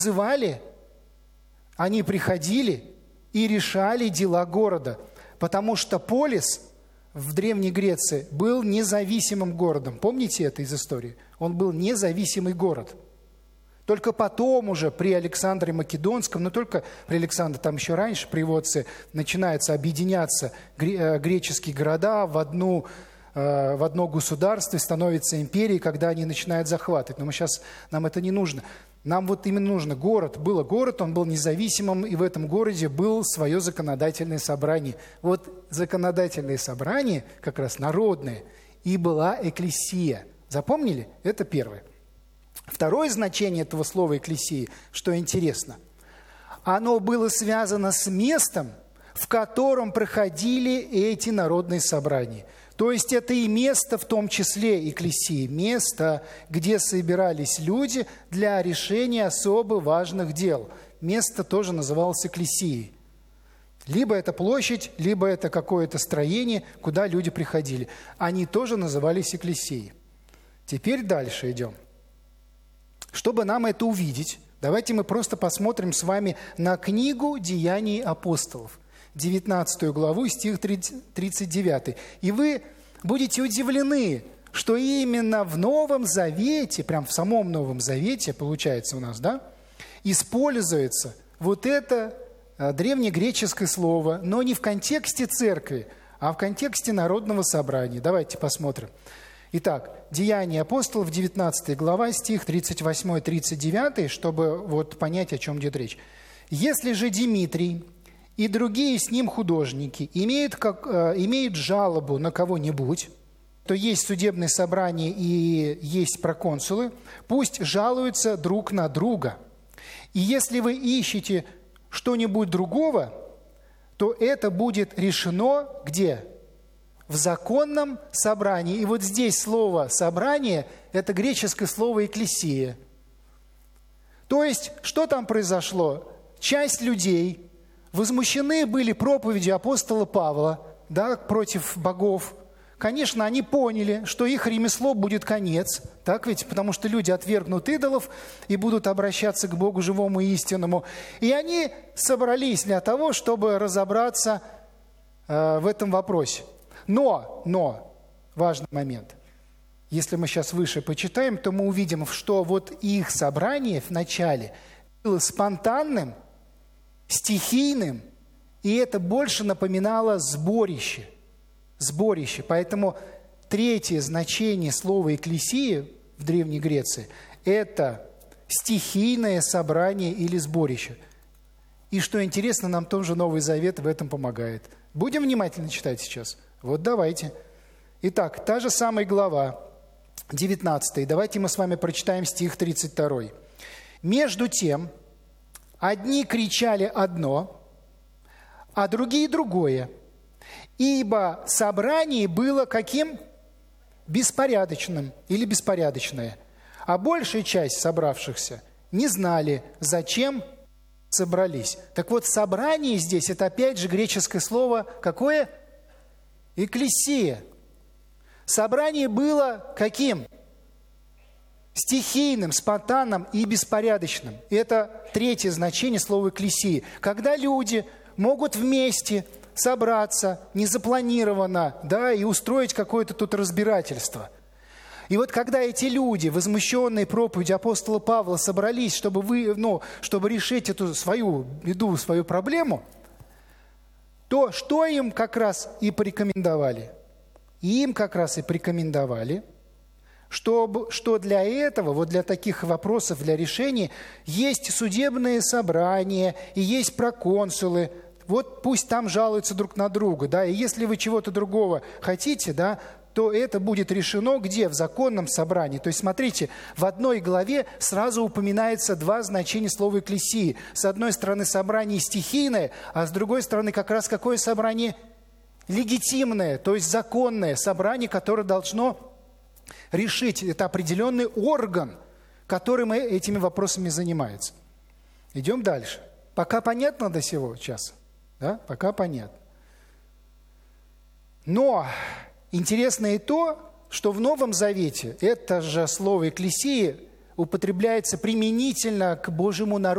Вызывали, они приходили и решали дела города, потому что полис в Древней Греции был независимым городом. Помните это из истории? Он был независимый город. Только потом уже при Александре Македонском, но только при Александре, там еще раньше, при его отце, начинается объединяться греческие города в одно государство, становится империей, когда они начинают захватывать. Но нам это не нужно. Нам вот именно нужно город. Был город, он был независимым, и в этом городе было свое законодательное собрание. Вот законодательное собрание, как раз народное, и была экклесия. Запомнили? Это первое. Второе значение этого слова «экклесии», что интересно, оно было связано с местом, в котором проходили эти народные собрания. То есть это и место, в том числе экклесии, место, где собирались люди для решения особо важных дел. Место тоже называлось экклесией. Либо это площадь, либо это какое-то строение, куда люди приходили. Они тоже назывались экклесией. Теперь дальше идем. Чтобы нам это увидеть, давайте мы просто посмотрим с вами на книгу «Деяний апостолов», 19 главу, стих 39. И вы будете удивлены, что именно в Новом Завете, прям в самом Новом Завете, получается у нас, да, используется вот это древнегреческое слово, но не в контексте церкви, а в контексте народного собрания. Давайте посмотрим. Итак, Деяния апостолов, 19 глава, стих 38-39, чтобы вот понять, о чем идет речь. «Если же Димитрий и другие с ним художники имеют жалобу на кого-нибудь, то есть судебное собрание и есть проконсулы, пусть жалуются друг на друга. И если вы ищете что-нибудь другого, то это будет решено где? В законном собрании». И вот здесь слово «собрание» – это греческое слово «экклесия». То есть, что там произошло? Часть людей возмущены были проповедью апостола Павла, да, против богов. Конечно, они поняли, что их ремесло будет конец, так ведь? Потому что люди отвергнут идолов и будут обращаться к Богу живому и истинному. И они собрались для того, чтобы разобраться в этом вопросе. Но, важный момент. Если мы сейчас выше почитаем, то мы увидим, что вот их собрание в начале было спонтанным, стихийным, и это больше напоминало сборище. Поэтому третье значение слова «экклесия» в Древней Греции – это стихийное собрание или сборище. И что интересно, нам тоже Новый Завет в этом помогает. Будем внимательно читать сейчас? Вот давайте. Итак, та же самая глава, 19. Давайте мы с вами прочитаем стих 32. «Между тем, одни кричали одно, а другие другое, ибо собрание было каким? Беспорядочным или беспорядочное. А большая часть собравшихся не знали, зачем собрались». Так вот, собрание здесь – это опять же греческое слово какое? Экклесия. Собрание было каким? Стихийным, спонтанным и беспорядочным. Это третье значение слова «экклесия». Когда люди могут вместе собраться незапланированно, да, и устроить какое-то тут разбирательство. И вот когда эти люди, возмущенные проповедью апостола Павла, собрались, чтобы решить эту свою беду, свою проблему, то что им как раз и порекомендовали? Им как раз и порекомендовали, что для этого, вот для таких вопросов, для решений, есть судебные собрания и есть проконсулы. Вот пусть там жалуются друг на друга, да, и если вы чего-то другого хотите, да, то это будет решено где? В законном собрании. То есть, смотрите, в одной главе сразу упоминается два значения слова «экклесии». С одной стороны, собрание стихийное, а с другой стороны, как раз какое собрание? Легитимное, то есть законное собрание, которое должно решить. Это определенный орган, который этими вопросами занимается. Идем дальше. Пока понятно до сего часа? Да? Пока понятно. Но интересно и то, что в Новом Завете это же слово «экклесия» употребляется применительно к Божьему народу.